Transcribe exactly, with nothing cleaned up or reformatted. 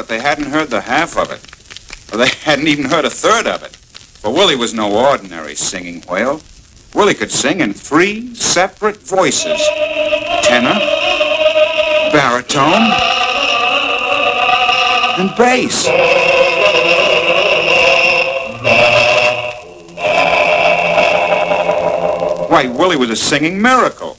but they hadn't heard the half of it. Or they hadn't even heard a third of it. For Willie was no ordinary singing whale. Willie could sing in three separate voices. Tenor, baritone, and bass. Why, Willie was a singing miracle.